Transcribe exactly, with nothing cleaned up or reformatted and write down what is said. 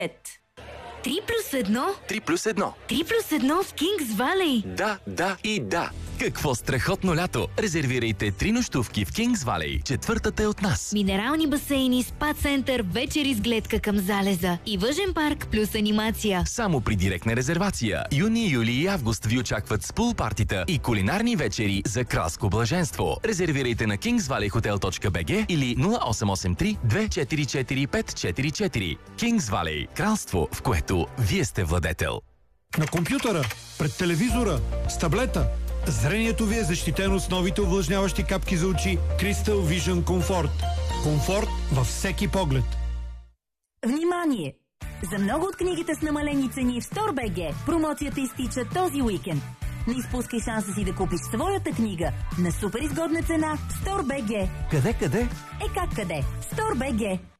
Три плюс едно? Три плюс едно. Три плюс едно в Кингс Валей. Да, да и да. Какво страхотно лято! Резервирайте три нощувки в Кингс Валей. Четвъртата е от нас. Минерални басейни, спа център, вечери с гледка към залеза и въжен парк плюс анимация. Само при директна резервация. Юни, юли и август ви очакват с пул партита и кулинарни вечери за кралско блаженство. Резервирайте на кингс валей хотел точка би джи или нула осем осем три две четири четири пет четири четири. Кингс Валей. Кралство, в което вие сте владетел. На компютъра, пред телевизора, с таблета. Зрението ви е защитено с новите увлажняващи капки за очи Crystal Vision Comfort. Комфорт във всеки поглед. Внимание! За много от книгите с намалени цени в Store.bg промоцията изтича този уикенд. Не изпускай шанса си да купиш своята книга на супер изгодна цена в Store.bg. Къде, къде? Е как къде? Store.bg.